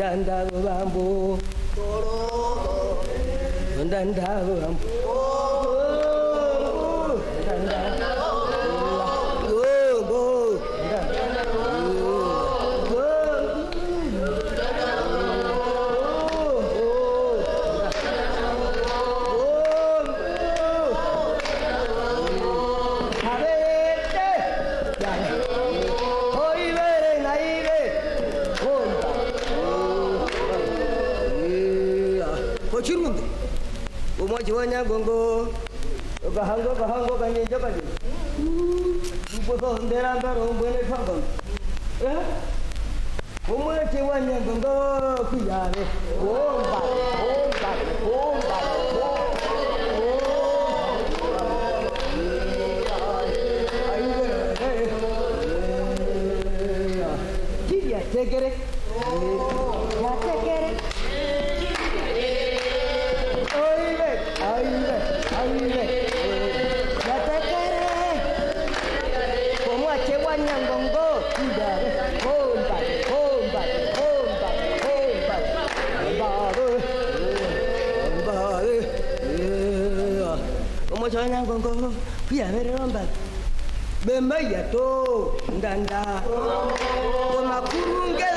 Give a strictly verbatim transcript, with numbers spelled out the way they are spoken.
ndanda bambo toro ndanda bambo ndanda go go Chirunde umo jiwanya gongo bahango bahango kanye jabadi ibodo ndera ndaro mbene fangon eh umo jiwanya gongo kuyare bomba bomba bomba Kiya tegere ya tegere Soalnya gonggo biar merombat bemba ya tuh ndanda koma kurung